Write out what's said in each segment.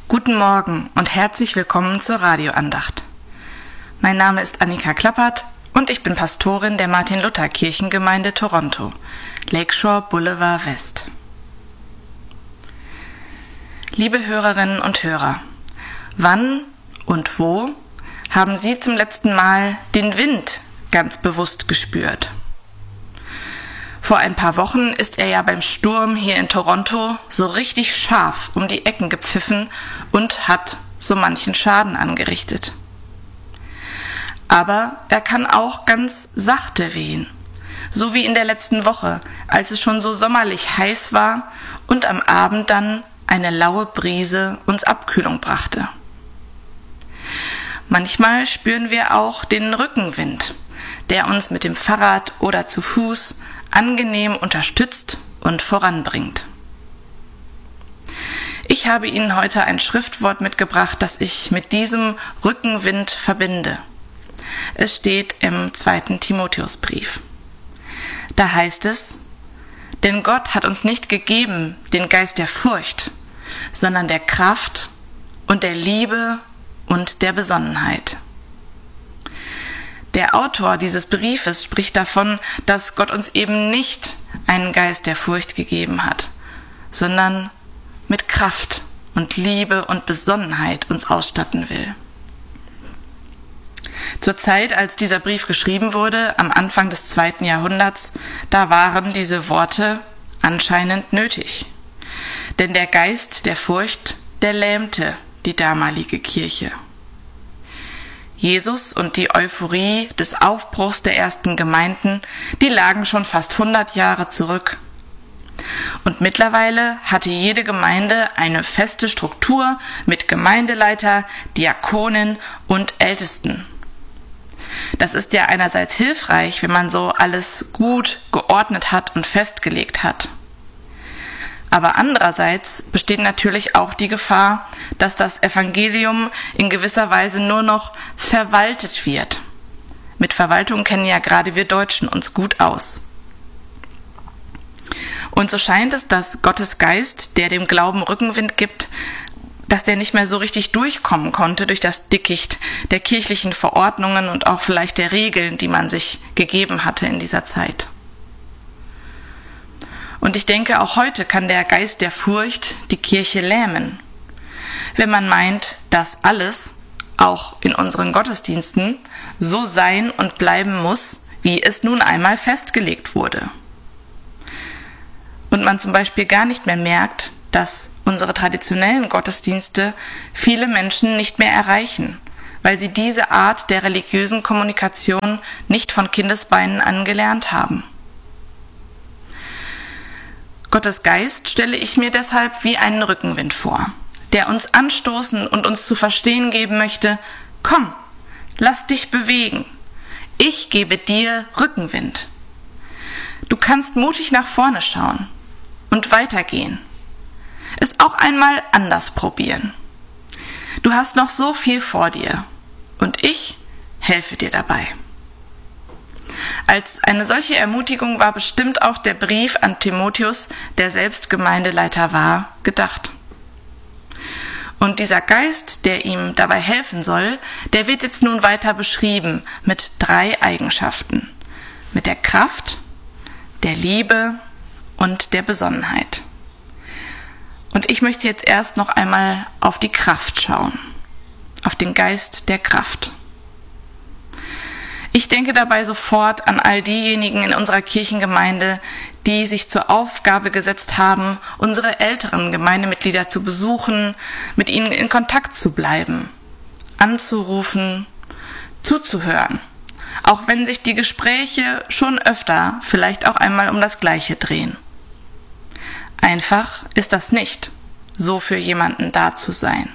Guten Morgen und herzlich willkommen zur Radioandacht. Mein Name ist Annika Klappert und ich bin Pastorin der Martin-Luther-Kirchengemeinde Toronto, Lakeshore Boulevard West. Liebe Hörerinnen und Hörer, wann und wo haben Sie zum letzten Mal den Wind ganz bewusst gespürt? Vor ein paar Wochen ist er ja beim Sturm hier in Toronto so richtig scharf um die Ecken gepfiffen und hat so manchen Schaden angerichtet. Aber er kann auch ganz sachte wehen, so wie in der letzten Woche, als es schon so sommerlich heiß war und am Abend dann eine laue Brise uns Abkühlung brachte. Manchmal spüren wir auch den Rückenwind, der uns mit dem Fahrrad oder zu Fuß angenehm unterstützt und voranbringt. Ich habe Ihnen heute ein Schriftwort mitgebracht, das ich mit diesem Rückenwind verbinde. Es steht im 2. Timotheusbrief. Da heißt es: Denn Gott hat uns nicht gegeben den Geist der Furcht, sondern der Kraft und der Liebe und der Besonnenheit. Der Autor dieses Briefes spricht davon, dass Gott uns eben nicht einen Geist der Furcht gegeben hat, sondern mit Kraft und Liebe und Besonnenheit uns ausstatten will. Zur Zeit, als dieser Brief geschrieben wurde, am Anfang des 2. Jahrhunderts, da waren diese Worte anscheinend nötig. Denn der Geist der Furcht, der lähmte die damalige Kirche. Jesus und die Euphorie des Aufbruchs der ersten Gemeinden, die lagen schon fast 100 Jahre zurück. Und mittlerweile hatte jede Gemeinde eine feste Struktur mit Gemeindeleiter, Diakonen und Ältesten. Das ist ja einerseits hilfreich, wenn man so alles gut geordnet hat und festgelegt hat. Aber andererseits besteht natürlich auch die Gefahr, dass das Evangelium in gewisser Weise nur noch verwaltet wird. Mit Verwaltung kennen ja gerade wir Deutschen uns gut aus. Und so scheint es, dass Gottes Geist, der dem Glauben Rückenwind gibt, dass der nicht mehr so richtig durchkommen konnte durch das Dickicht der kirchlichen Verordnungen und auch vielleicht der Regeln, die man sich gegeben hatte in dieser Zeit. Und ich denke, auch heute kann der Geist der Furcht die Kirche lähmen, wenn man meint, dass alles, auch in unseren Gottesdiensten, so sein und bleiben muss, wie es nun einmal festgelegt wurde. Und man zum Beispiel gar nicht mehr merkt, dass unsere traditionellen Gottesdienste viele Menschen nicht mehr erreichen, weil sie diese Art der religiösen Kommunikation nicht von Kindesbeinen an gelernt haben. Gottes Geist stelle ich mir deshalb wie einen Rückenwind vor, der uns anstoßen und uns zu verstehen geben möchte: Komm, lass dich bewegen. Ich gebe dir Rückenwind. Du kannst mutig nach vorne schauen und weitergehen. Es auch einmal anders probieren. Du hast noch so viel vor dir und ich helfe dir dabei. Als eine solche Ermutigung war bestimmt auch der Brief an Timotheus, der selbst Gemeindeleiter war, gedacht. Und dieser Geist, der ihm dabei helfen soll, der wird jetzt nun weiter beschrieben mit 3 Eigenschaften: mit der Kraft, der Liebe und der Besonnenheit. Und ich möchte jetzt erst noch einmal auf die Kraft schauen, auf den Geist der Kraft. Ich denke dabei sofort an all diejenigen in unserer Kirchengemeinde, die sich zur Aufgabe gesetzt haben, unsere älteren Gemeindemitglieder zu besuchen, mit ihnen in Kontakt zu bleiben, anzurufen, zuzuhören, auch wenn sich die Gespräche schon öfter vielleicht auch einmal um das Gleiche drehen. Einfach ist das nicht, so für jemanden da zu sein.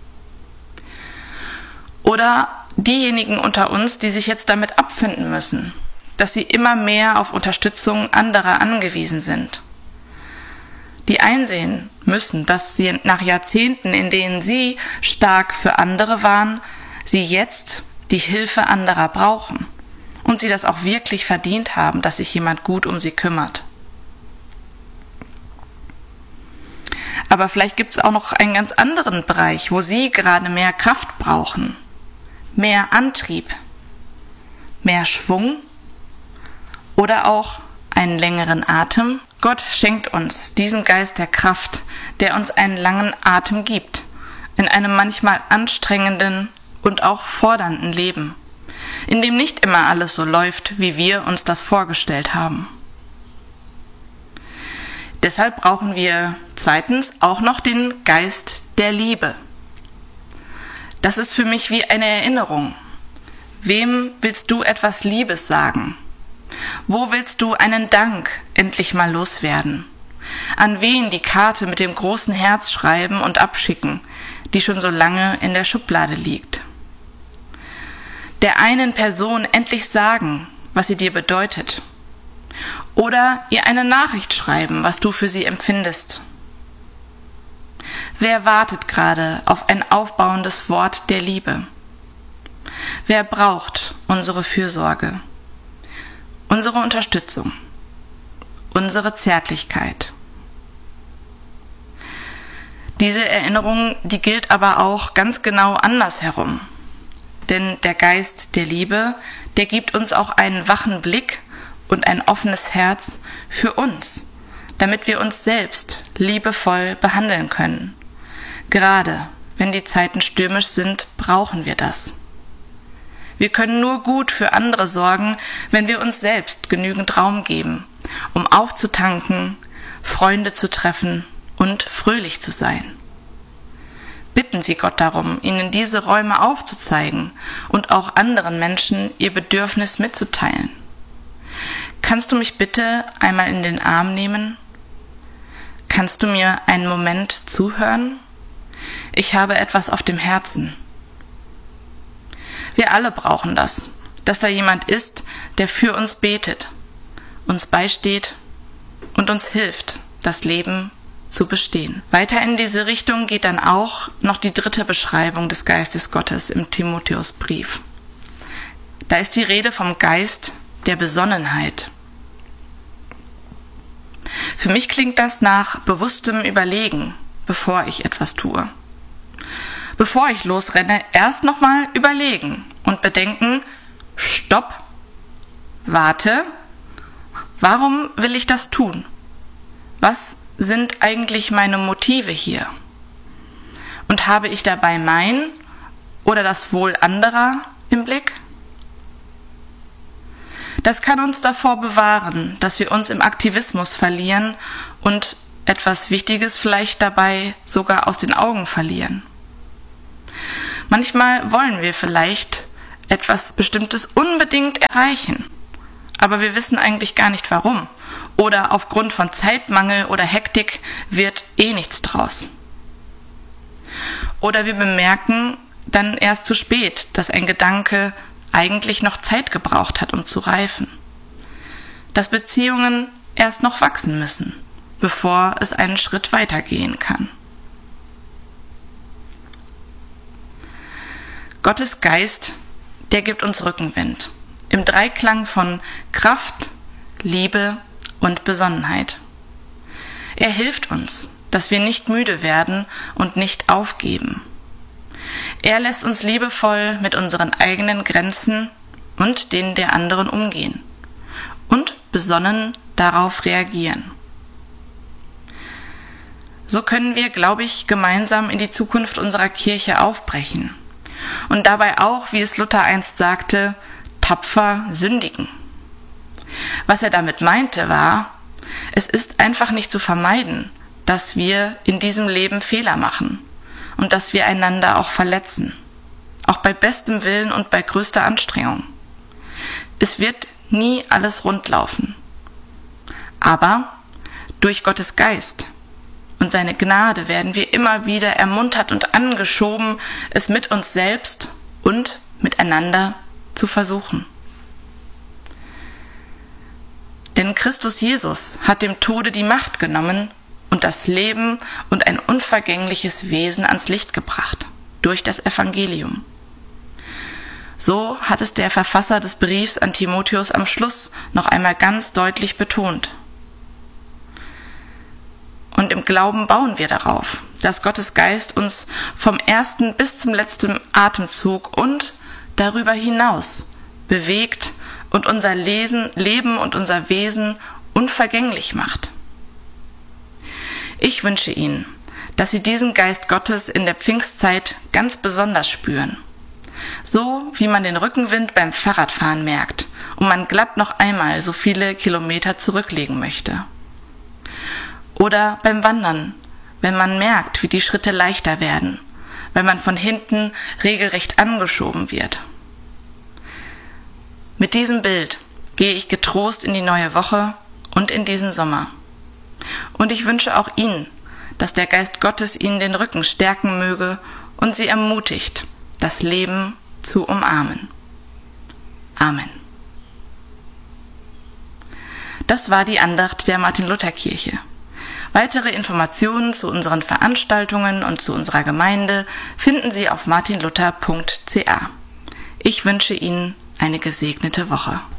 Oder diejenigen unter uns, die sich jetzt damit abfinden müssen, dass sie immer mehr auf Unterstützung anderer angewiesen sind. Die einsehen müssen, dass sie nach Jahrzehnten, in denen sie stark für andere waren, sie jetzt die Hilfe anderer brauchen und sie das auch wirklich verdient haben, dass sich jemand gut um sie kümmert. Aber vielleicht gibt es auch noch einen ganz anderen Bereich, wo Sie gerade mehr Kraft brauchen, mehr Antrieb, mehr Schwung oder auch einen längeren Atem. Gott schenkt uns diesen Geist der Kraft, der uns einen langen Atem gibt, in einem manchmal anstrengenden und auch fordernden Leben, in dem nicht immer alles so läuft, wie wir uns das vorgestellt haben. Deshalb brauchen wir zweitens auch noch den Geist der Liebe. Das ist für mich wie eine Erinnerung. Wem willst du etwas Liebes sagen? Wo willst du einen Dank endlich mal loswerden? An wen die Karte mit dem großen Herz schreiben und abschicken, die schon so lange in der Schublade liegt? Der einen Person endlich sagen, was sie dir bedeutet. Oder ihr eine Nachricht schreiben, was du für sie empfindest. Wer wartet gerade auf ein aufbauendes Wort der Liebe? Wer braucht unsere Fürsorge, unsere Unterstützung, unsere Zärtlichkeit? Diese Erinnerung, die gilt aber auch ganz genau andersherum. Denn der Geist der Liebe, der gibt uns auch einen wachen Blick und ein offenes Herz für uns, damit wir uns selbst liebevoll behandeln können. Gerade wenn die Zeiten stürmisch sind, brauchen wir das. Wir können nur gut für andere sorgen, wenn wir uns selbst genügend Raum geben, um aufzutanken, Freunde zu treffen und fröhlich zu sein. Bitten Sie Gott darum, Ihnen diese Räume aufzuzeigen und auch anderen Menschen ihr Bedürfnis mitzuteilen. Kannst du mich bitte einmal in den Arm nehmen? Kannst du mir einen Moment zuhören? Ich habe etwas auf dem Herzen. Wir alle brauchen das, dass da jemand ist, der für uns betet, uns beisteht und uns hilft, das Leben zu bestehen. Weiter in diese Richtung geht dann auch noch die dritte Beschreibung des Geistes Gottes im Timotheusbrief. Da ist die Rede vom Geist der Besonnenheit. Für mich klingt das nach bewusstem Überlegen, bevor ich etwas tue. Bevor ich losrenne, erst nochmal überlegen und bedenken, stopp, warte, warum will ich das tun? Was sind eigentlich meine Motive hier? Und habe ich dabei mein oder das Wohl anderer im Blick? Das kann uns davor bewahren, dass wir uns im Aktivismus verlieren und etwas Wichtiges vielleicht dabei sogar aus den Augen verlieren. Manchmal wollen wir vielleicht etwas Bestimmtes unbedingt erreichen, aber wir wissen eigentlich gar nicht warum. Oder aufgrund von Zeitmangel oder Hektik wird nichts draus. Oder wir bemerken dann erst zu spät, dass ein Gedanke eigentlich noch Zeit gebraucht hat, um zu reifen. Dass Beziehungen erst noch wachsen müssen, bevor es einen Schritt weitergehen kann. Gottes Geist, der gibt uns Rückenwind. Im Dreiklang von Kraft, Liebe und Besonnenheit. Er hilft uns, dass wir nicht müde werden und nicht aufgeben. Er lässt uns liebevoll mit unseren eigenen Grenzen und denen der anderen umgehen und besonnen darauf reagieren. So können wir, glaube ich, gemeinsam in die Zukunft unserer Kirche aufbrechen und dabei auch, wie es Luther einst sagte, tapfer sündigen. Was er damit meinte war, es ist einfach nicht zu vermeiden, dass wir in diesem Leben Fehler machen und dass wir einander auch verletzen, auch bei bestem Willen und bei größter Anstrengung. Es wird nie alles rund laufen. Aber durch Gottes Geist und seine Gnade werden wir immer wieder ermuntert und angeschoben, es mit uns selbst und miteinander zu versuchen. Denn Christus Jesus hat dem Tode die Macht genommen und das Leben und ein unvergängliches Wesen ans Licht gebracht, durch das Evangelium. So hat es der Verfasser des Briefs an Timotheus am Schluss noch einmal ganz deutlich betont. Und Und im Glauben bauen wir darauf, dass Gottes Geist uns vom ersten bis zum letzten Atemzug und darüber hinaus bewegt und unser Leben und unser Wesen unvergänglich macht. Ich wünsche Ihnen, dass Sie diesen Geist Gottes in der Pfingstzeit ganz besonders spüren. So wie man den Rückenwind beim Fahrradfahren merkt und man glatt noch einmal so viele Kilometer zurücklegen möchte. Oder beim Wandern, wenn man merkt, wie die Schritte leichter werden, weil man von hinten regelrecht angeschoben wird. Mit diesem Bild gehe ich getrost in die neue Woche und in diesen Sommer. Und ich wünsche auch Ihnen, dass der Geist Gottes Ihnen den Rücken stärken möge und Sie ermutigt, das Leben zu umarmen. Amen. Das war die Andacht der Martin-Luther-Kirche. Weitere Informationen zu unseren Veranstaltungen und zu unserer Gemeinde finden Sie auf martinluther.ca. Ich wünsche Ihnen eine gesegnete Woche.